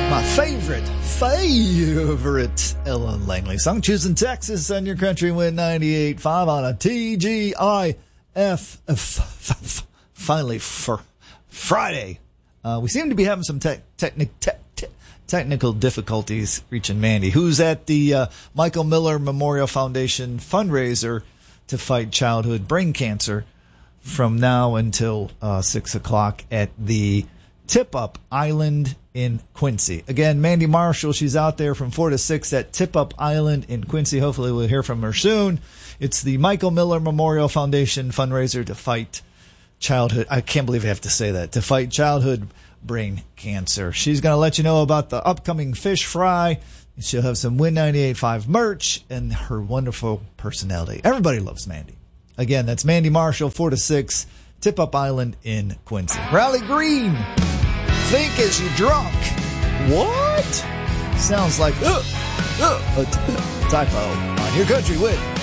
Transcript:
My favorite Ellen Langley song. Choosing Texas on your country win 98.5 on a TGIF. Finally, for Friday. We seem to be having some technical difficulties reaching Mandy, who's at the Michael Miller Memorial Foundation fundraiser to fight childhood brain cancer from now until 6 o'clock at the Tip Up Island in Quincy. Again, Mandy Marshall, she's out there from 4 to 6 at Tip Up Island in Quincy. Hopefully we'll hear from her soon. It's the Michael Miller Memorial Foundation fundraiser to fight childhood, I can't believe I have to say that, to fight childhood brain cancer. She's going to let you know about the upcoming fish fry. She'll have some Win 98.5 merch and her wonderful personality. Everybody loves Mandy. Again, that's Mandy Marshall, 4 to 6, Tip Up Island in Quincy. Riley Green, think as you drunk. What? Sounds like a typo on your country win.